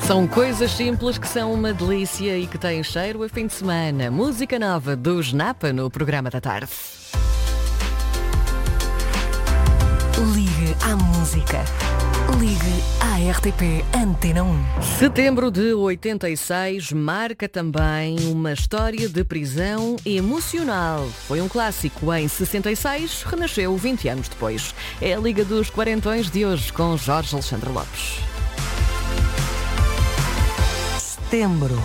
São coisas simples que são uma delícia e que têm cheiro a fim de semana. Música nova dos Napa no programa da tarde. Ligue à música. Ligue à RTP Antena 1. Setembro de 86 marca também uma história de prisão emocional. Foi um clássico em 66, renasceu 20 anos depois. É a Liga dos Quarentões de hoje com Jorge Alexandre Lopes. Setembro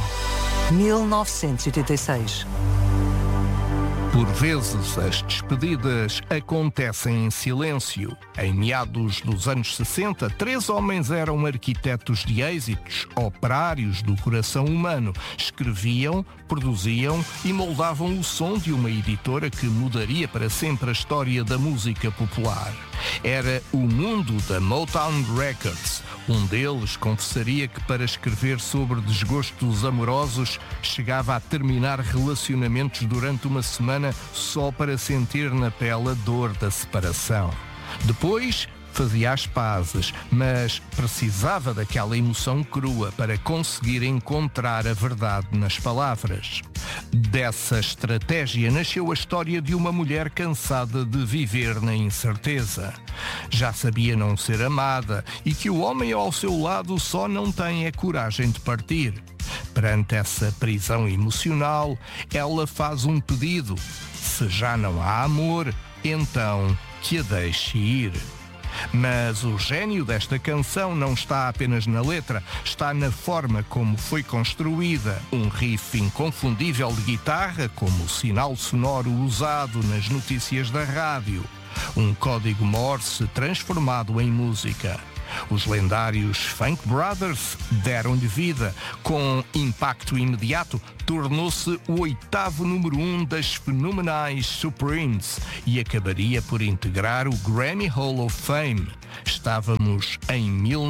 1986. Por vezes, as despedidas acontecem em silêncio. Em meados dos anos 60, 3 homens eram arquitetos de êxitos, operários do coração humano. Escreviam, produziam e moldavam o som de uma editora que mudaria para sempre a história da música popular. Era o mundo da Motown Records. Um deles confessaria que para escrever sobre desgostos amorosos chegava a terminar relacionamentos durante uma semana só para sentir na pele a dor da separação. Depois fazia as pazes, mas precisava daquela emoção crua para conseguir encontrar a verdade nas palavras. Dessa estratégia nasceu a história de uma mulher cansada de viver na incerteza. Já sabia não ser amada e que o homem ao seu lado só não tem a coragem de partir. Perante essa prisão emocional, ela faz um pedido. Se já não há amor, então que a deixe ir. Mas o gênio desta canção não está apenas na letra, está na forma como foi construída. Um riff inconfundível de guitarra, como o sinal sonoro usado nas notícias da rádio. Um código Morse transformado em música. Os lendários Funk Brothers deram-lhe vida. Com impacto imediato, tornou-se o 8º número 1 das fenomenais Supremes e acabaria por integrar o Grammy Hall of Fame. Estávamos em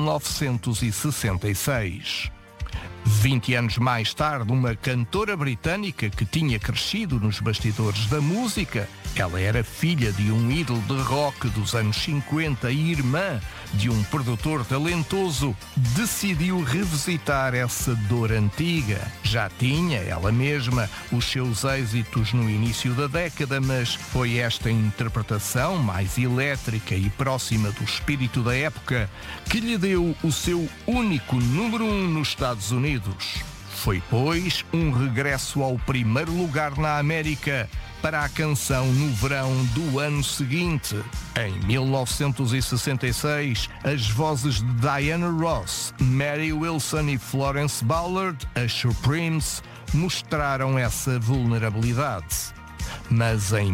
1966. 20 anos mais tarde, uma cantora britânica que tinha crescido nos bastidores da música, ela era filha de um ídolo de rock dos anos 50 e irmã de um produtor talentoso, decidiu revisitar essa dor antiga. Já tinha, ela mesma, os seus êxitos no início da década, mas foi esta interpretação mais elétrica e próxima do espírito da época que lhe deu o seu único número 1 nos Estados Unidos. Foi, pois, um regresso ao primeiro lugar na América para a canção no verão do ano seguinte. Em 1966, as vozes de Diana Ross, Mary Wilson e Florence Ballard, as Supremes, mostraram essa vulnerabilidade. Mas em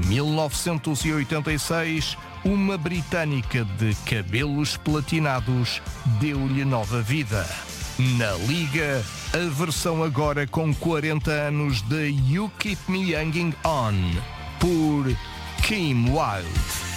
1986, uma britânica de cabelos platinados deu-lhe nova vida. Na Liga, a versão agora com 40 anos de You Keep Me Hanging On, por Kim Wilde.